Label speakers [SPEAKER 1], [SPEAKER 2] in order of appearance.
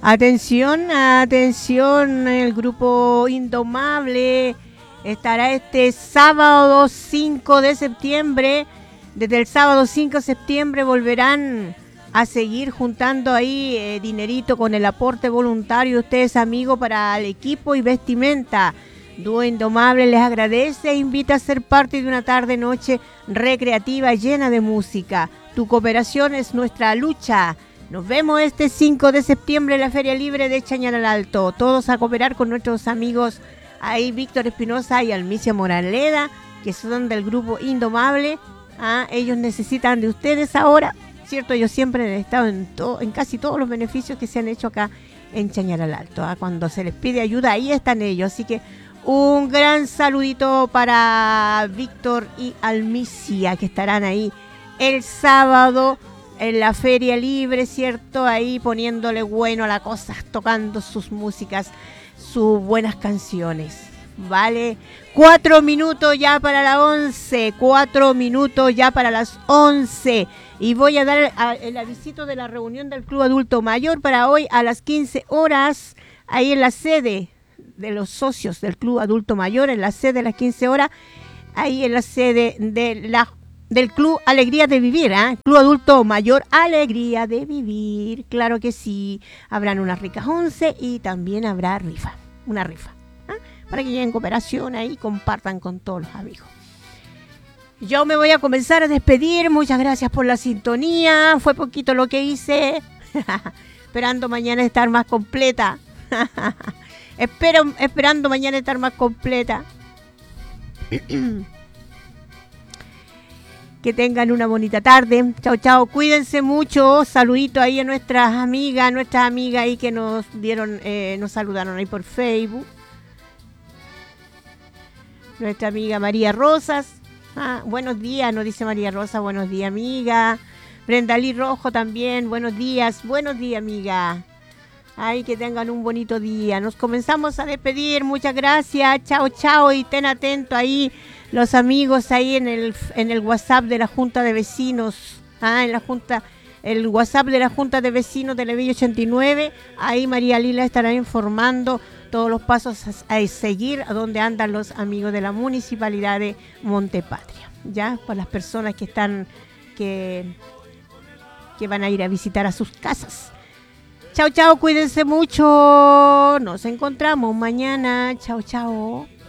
[SPEAKER 1] Atención, atención, el grupo Indomable estará este sábado 5 de septiembre. Desde el sábado 5 de septiembre volverán a seguir juntando ahí dinerito con el aporte voluntario de ustedes, amigos, para el equipo y vestimenta. Dúo Indomable les agradece e invita a ser parte de una tarde-noche recreativa llena de música. Tu cooperación es nuestra lucha. Nos vemos este 5 de septiembre en la Feria Libre de Chañaral Alto. Todos a cooperar con nuestros amigos ahí, Víctor Espinosa y Almicia Moraleda, que son del grupo Indomable. Ellos necesitan de ustedes ahora, ¿cierto? Yo siempre he estado en casi todos los beneficios que se han hecho acá en Chañaral Alto. Cuando se les pide ayuda, ahí están ellos. Así que un gran saludito para Víctor y Almicia, que estarán ahí el sábado en la Feria Libre, ¿cierto? Ahí poniéndole bueno a la cosa, tocando sus músicas, sus buenas canciones, ¿vale? 4 minutos ya para las 11, 4 minutos ya para las 11. Y voy a dar el avisito de la reunión del Club Adulto Mayor para hoy a las 15 horas, ahí en la sede de los socios del Club Adulto Mayor, en la sede a las 15 horas, ahí en la sede del Club Alegría de Vivir, Club Adulto Mayor Alegría de Vivir, claro que sí. Habrán unas ricas 11 y también habrá una rifa, para que lleguen cooperación ahí y compartan con todos los amigos. Yo me voy a comenzar a despedir, muchas gracias por la sintonía, fue poquito lo que hice, esperando mañana estar más completa, esperando mañana estar más completa. Que tengan una bonita tarde. Chao, chao. Cuídense mucho. Saludito ahí a nuestras amigas ahí que nos dieron, nos saludaron ahí por Facebook. Nuestra amiga María Rosas. Buenos días, nos dice María Rosa. Buenos días, amiga. Brendalí Rojo también. Buenos días, amiga. Ay, que tengan un bonito día. Nos comenzamos a despedir. Muchas gracias. Chao, chao. Y ten atento ahí los amigos ahí en el WhatsApp de la Junta de Vecinos. El WhatsApp de la Junta de Vecinos de la Villa 89. Ahí María Lila estará informando todos los pasos a seguir a donde andan los amigos de la Municipalidad de Montepatria. Ya, por las personas que están, que van a ir a visitar a sus casas. Chao, chao, cuídense mucho. Nos encontramos mañana. Chao, chao.